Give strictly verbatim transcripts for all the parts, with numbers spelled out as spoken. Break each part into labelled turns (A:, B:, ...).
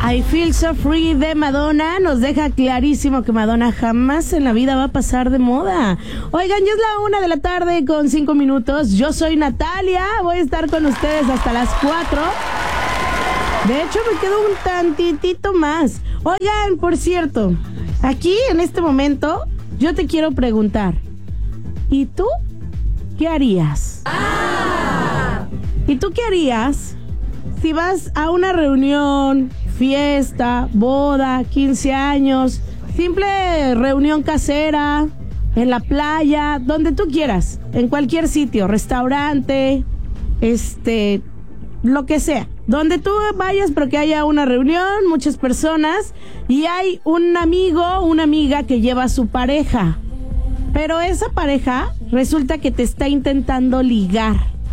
A: I Feel So Free de Madonna nos deja clarísimo que Madonna jamás en la vida va a pasar de moda. Oigan, ya es la una de la tarde con cinco minutos. Yo soy Natalia, voy a estar con ustedes hasta las cuatro. De hecho, me quedo un tantitito más. Oigan, por cierto, aquí en este momento yo te quiero preguntar, ¿y tú qué harías? ¡Ah! ¿Y tú qué harías si vas a una reunión, fiesta, boda, quince años, simple reunión casera, en la playa, donde tú quieras, en cualquier sitio, restaurante, este, lo que sea, donde tú vayas, pero que haya una reunión, muchas personas, y hay un amigo, una amiga que lleva a su pareja, pero esa pareja resulta que te está intentando ligar?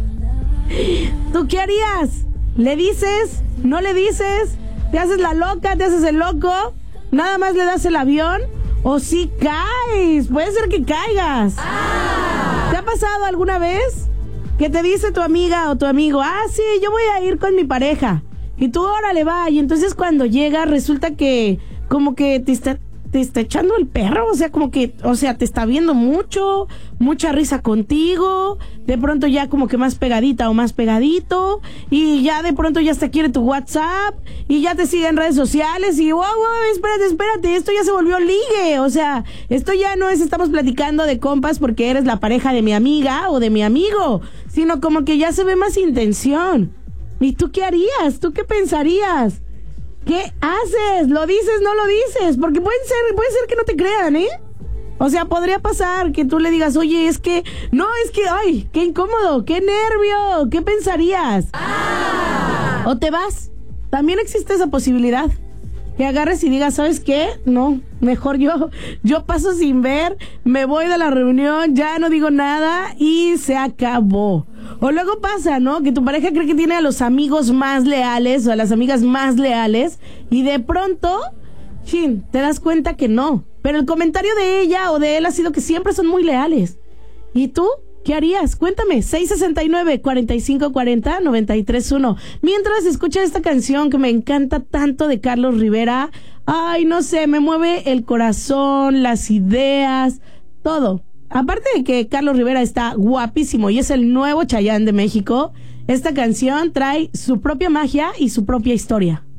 A: ¿Tú qué harías? ¿Le dices? ¿No le dices? ¿Te haces la loca? ¿Te haces el loco? ¿Nada más le das el avión? ¿O si caes? Puede ser que caigas. ¡Ah! ¿Te ha pasado alguna vez que te dice tu amiga o tu amigo, ah, sí, yo voy a ir con mi pareja? Y tú, órale, va. Y entonces cuando llega resulta que como que te está... te está echando el perro, o sea, como que, o sea, te está viendo mucho, mucha risa contigo, de pronto ya como que más pegadita o más pegadito, y ya de pronto ya hasta quiere tu WhatsApp, y ya te sigue en redes sociales, y wow, wow, espérate, espérate, esto ya se volvió ligue, o sea, esto ya no es estamos platicando de compas porque eres la pareja de mi amiga o de mi amigo, sino como que ya se ve más intención. ¿Y tú qué harías? ¿Tú qué pensarías? ¿Qué haces? ¿Lo dices? ¿No lo dices? Porque puede ser, puede ser que no te crean, ¿eh? O sea, podría pasar que tú le digas, oye, es que... No, es que... ¡Ay! ¡Qué incómodo! ¡Qué nervio! ¿Qué pensarías? ¡Ah! ¿O te vas? También existe esa posibilidad. Que agarres y digas, ¿sabes qué? No, mejor yo, yo paso sin ver, me voy de la reunión, ya no digo nada y se acabó. O luego pasa, ¿no? Que tu pareja cree que tiene a los amigos más leales o a las amigas más leales y de pronto, chin, te das cuenta que no. Pero el comentario de ella o de él ha sido que siempre son muy leales. ¿Y tú? ¿Qué harías? Cuéntame, seis sesenta y nueve, cuarenta y cinco cuarenta, noventa y tres uno. Mientras escucha esta canción que me encanta tanto de Carlos Rivera, ay, no sé, me mueve el corazón, las ideas, todo. Aparte de que Carlos Rivera está guapísimo y es el nuevo Chayanne de México, esta canción trae su propia magia y su propia historia.